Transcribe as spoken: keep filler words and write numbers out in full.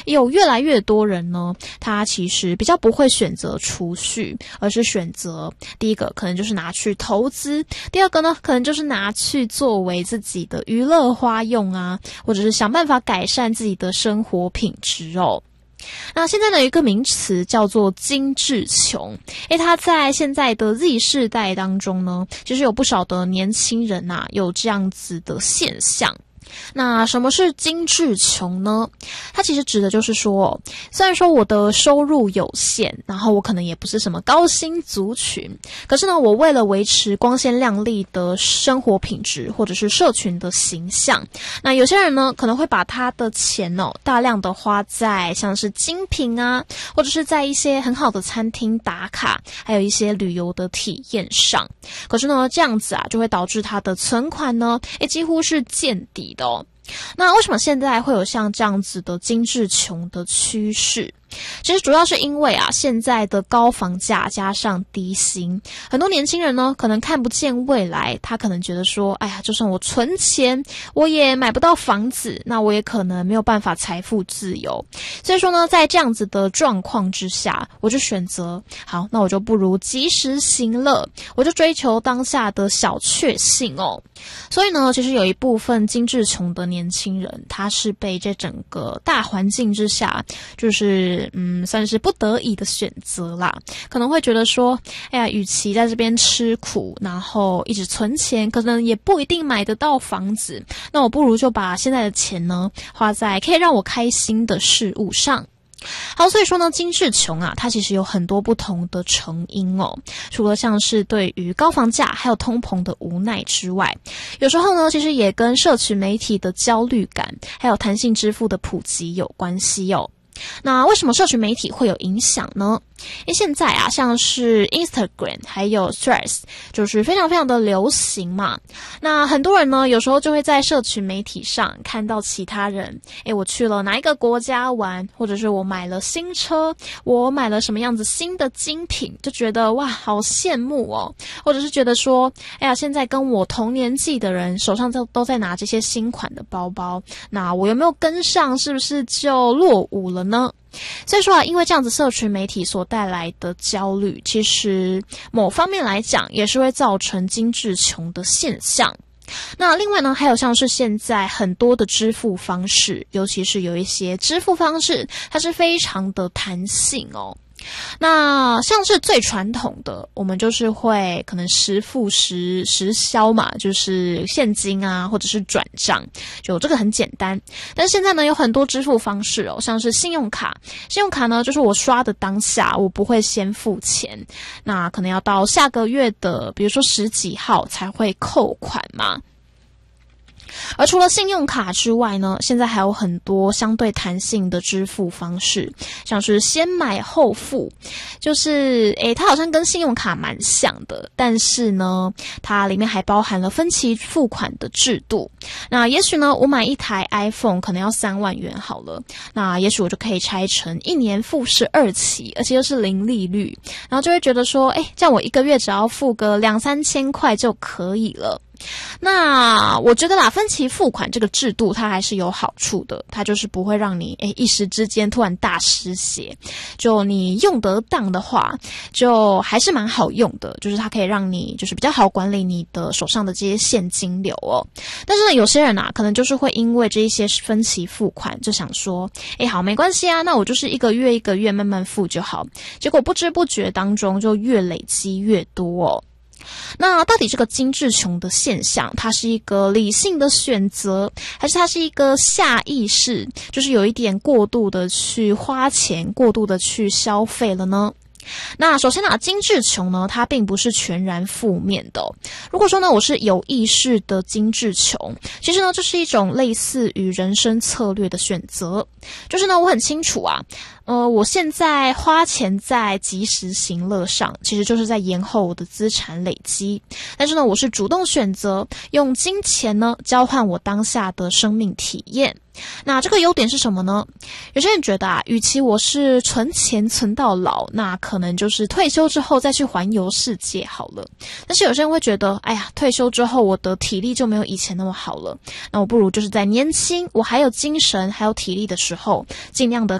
有越来越多人呢，他其实比较不会选择储蓄，而是选择第一个可能就是拿去投资，第二个呢可能就是拿去作为自己的娱乐花用啊，或者是想办法改善自己的生活品质哦。那现在呢有一个名词叫做精致穷，诶，它在现在的 Z 世代当中呢，其实有不少的年轻人啊有这样子的现象。那什么是精致穷呢？它其实指的就是说，虽然说我的收入有限，然后我可能也不是什么高薪族群，可是呢，我为了维持光鲜亮丽的生活品质或者是社群的形象，那有些人呢可能会把他的钱哦大量的花在像是精品啊，或者是在一些很好的餐厅打卡，还有一些旅游的体验上。可是呢，这样子啊就会导致他的存款呢，诶几乎是见底的。那为什么现在会有像这样子的精致穷的趋势？其实主要是因为啊，现在的高房价加上低薪，很多年轻人呢可能看不见未来，他可能觉得说，哎呀，就算我存钱，我也买不到房子，那我也可能没有办法财富自由。所以说呢，在这样子的状况之下，我就选择，好，那我就不如及时行乐，我就追求当下的小确幸哦。所以呢，其实有一部分精致穷的年轻人，他是被这整个大环境之下，就是嗯，算是不得已的选择啦。可能会觉得说，哎呀，与其在这边吃苦，然后一直存钱，可能也不一定买得到房子，那我不如就把现在的钱呢，花在可以让我开心的事物上。好，所以说呢，精致穷啊，它其实有很多不同的成因哦。除了像是对于高房价还有通膨的无奈之外，有时候呢，其实也跟社群媒体的焦虑感，还有弹性支付的普及有关系哦。那为什么社群媒体会有影响呢？因为现在啊，像是 Instagram 还有 Threads 就是非常非常的流行嘛。那很多人呢，有时候就会在社群媒体上看到其他人，诶，我去了哪一个国家玩，或者是我买了新车，我买了什么样子新的精品，就觉得哇，好羡慕哦。或者是觉得说，哎呀，现在跟我同年纪的人手上都都在拿这些新款的包包，那我有没有跟上，是不是就落伍了呢？所以说啊，因为这样子社群媒体所带来的焦虑，其实某方面来讲也是会造成精致穷的现象。那另外呢，还有像是现在很多的支付方式，尤其是有一些支付方式，它是非常的弹性哦。那像是最传统的，我们就是会可能实付实实销嘛，就是现金啊，或者是转账，就这个很简单。但是现在呢，有很多支付方式哦，像是信用卡，信用卡呢，就是我刷的当下，我不会先付钱，那可能要到下个月的，比如说十几号才会扣款嘛。而除了信用卡之外呢，现在还有很多相对弹性的支付方式，像是先买后付，就是诶，它好像跟信用卡蛮像的，但是呢，它里面还包含了分期付款的制度。那也许呢，我买一台 iPhone 可能要三万元好了，那也许我就可以拆成一年付十二期，而且又是零利率，然后就会觉得说，诶，这样我一个月只要付个两三千块就可以了。那我觉得啦，分期付款这个制度它还是有好处的，它就是不会让你诶一时之间突然大失血，就你用得当的话，就还是蛮好用的，就是它可以让你就是比较好管理你的手上的这些现金流哦。但是呢，有些人啊，可能就是会因为这一些分期付款，就想说，诶好，没关系啊，那我就是一个月一个月慢慢付就好，结果不知不觉当中就越累积越多哦。那到底这个精致穷的现象，它是一个理性的选择，还是它是一个下意识，就是有一点过度的去花钱，过度的去消费了呢？那首先啊，精致穷呢，它并不是全然负面的哦。如果说呢，我是有意识的精致穷，其实呢，这是一种类似于人生策略的选择。就是呢，我很清楚啊，呃，我现在花钱在及时行乐上，其实就是在延后我的资产累积。但是呢，我是主动选择用金钱呢，交换我当下的生命体验。那这个优点是什么呢？有些人觉得啊，与其我是存钱存到老，那可能就是退休之后再去环游世界好了。但是有些人会觉得，哎呀，退休之后我的体力就没有以前那么好了，那我不如就是在年轻，我还有精神还有体力的时候，尽量的